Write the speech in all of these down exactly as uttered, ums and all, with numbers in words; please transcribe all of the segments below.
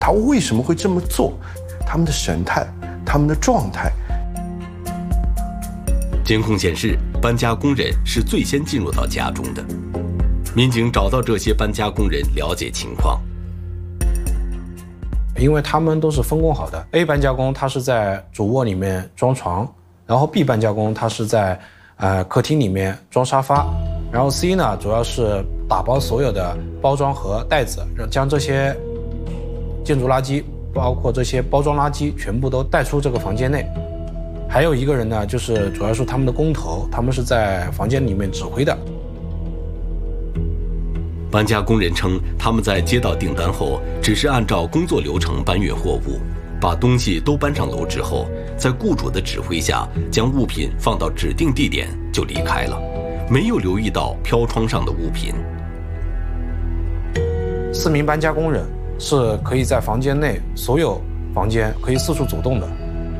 他为什么会这么做？他们的神态，他们的状态。 监控显示，搬家工人是最先进入到家中的。民警找到这些搬家工人，了解情况。 因为他们都是分工好的 ，A 搬家工他是在主卧里面装床，然后 B 搬家工他是在呃客厅里面装沙发，然后 C 呢主要是打包所有的包装和袋子，将这些建筑垃圾，包括这些包装垃圾全部都带出这个房间内。还有一个人呢，就是主要是他们的工头，他们是在房间里面指挥的。 搬家工人称，他们在接到订单后，只是按照工作流程搬运货物，把东西都搬上楼之后，在雇主的指挥下，将物品放到指定地点就离开了，没有留意到飘窗上的物品。 四名搬家工人是可以在房间内所有房间可以四处走动的。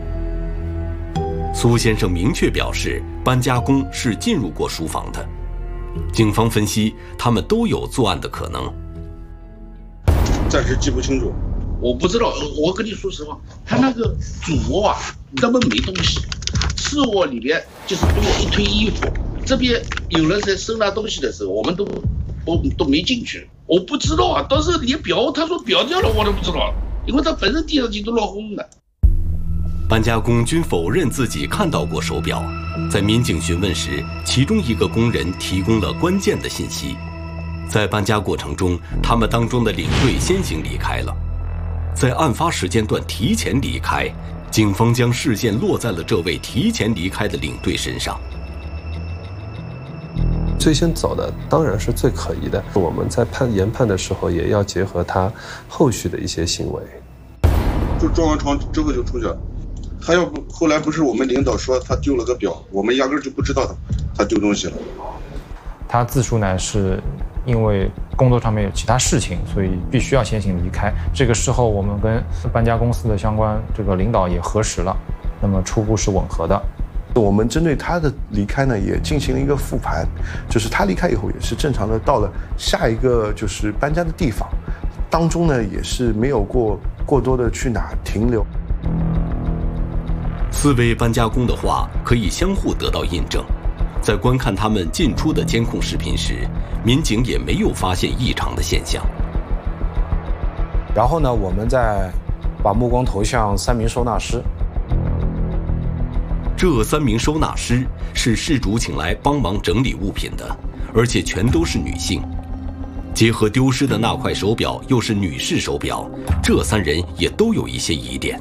苏先生明确表示，搬家工是进入过书房的。警方分析，他们都有作案的可能。 暂时记不清楚， 我不知道。我跟你说实话，他那个主卧啊根本没东西，次卧里边就是多一堆衣服。这边有人在收纳东西的时候，我们都都都没进去。我不知道啊，当时连表他说表掉了我都不知道，因为他本身地上去都落红的。 搬家工均否认自己看到过手表。在民警询问时，其中一个工人提供了关键的信息。在搬家过程中，他们当中的领队先行离开了。在案发时间段提前离开，警方将视线落在了这位提前离开的领队身上。 最先走的当然是最可疑的，我们在判研判的时候也要结合他后续的一些行为。 就装完床之后就出去了。他要不后来不是我们领导说他丢了个表，我们压根就不知道他他丢东西了。 他自述呢是因为工作上面有其他事情，所以必须要先行离开。这个时候我们跟搬家公司的相关这个领导也核实了，那么初步是吻合的。 我们针对他的离开呢，也进行了一个复盘，就是他离开以后也是正常的到了下一个就是搬家的地方，当中呢也是没有过过多的去哪停留。 四位搬家工的话可以相互得到印证。在观看他们进出的监控视频时，民警也没有发现异常的现象。 然后呢，我们再把目光投向三名收纳师。 这三名收纳师是事主请来帮忙整理物品的，而且全都是女性。结合丢失的那块手表又是女士手表，这三人也都有一些疑点。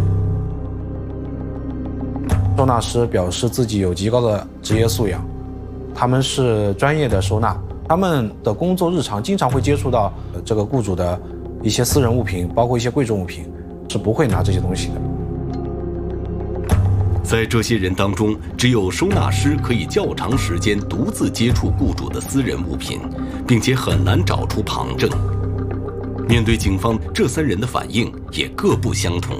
收纳师表示自己有极高的职业素养，他们是专业的收纳，他们的工作日常经常会接触到这个雇主的一些私人物品，包括一些贵重物品，是不会拿这些东西的。 在这些人当中，只有收纳师可以较长时间独自接触雇主的私人物品，并且很难找出旁证。面对警方这三人的反应也各不相同。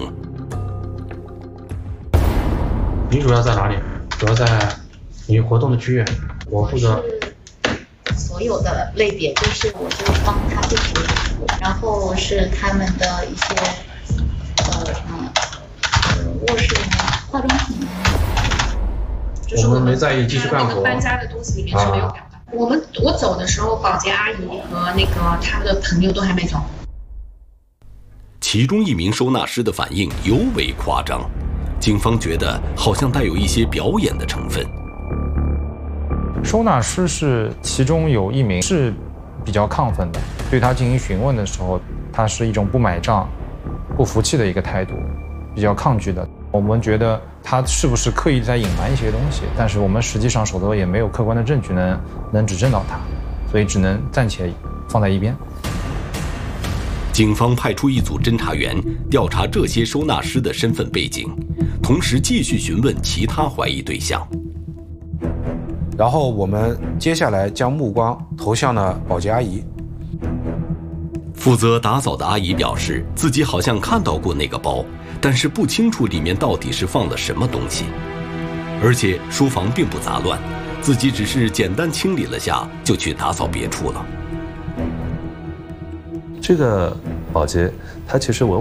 你主要在哪里？主要在你活动的区域，我负责所有的类别，就是我就帮他去服务，然后是他们的一些呃嗯呃卧室里面化妆品。 就是我们没在意继续干活。 搬家的东西里面是没有表的。啊、我们我走的时候，保洁阿姨和那个他的朋友都还没走。 其中一名收纳师的反应尤为夸张。警方觉得好像带有一些表演的成分。 收纳师是其中有一名是比较亢奋的，对他进行询问的时候，他是一种不买账、不服气的一个态度，比较抗拒的。我们觉得他是不是刻意在隐瞒一些东西，但是我们实际上手头也没有客观的证据能能指证到他，所以只能暂且放在一边。 警方派出一组侦查员调查这些收纳师的身份背景，同时继续询问其他怀疑对象。 然后我们接下来将目光投向了保洁阿姨。 负责打扫的阿姨表示，自己好像看到过那个包，但是不清楚里面到底是放了什么东西。而且书房并不杂乱，自己只是简单清理了下，就去打扫别处了。 这个保洁，他其实文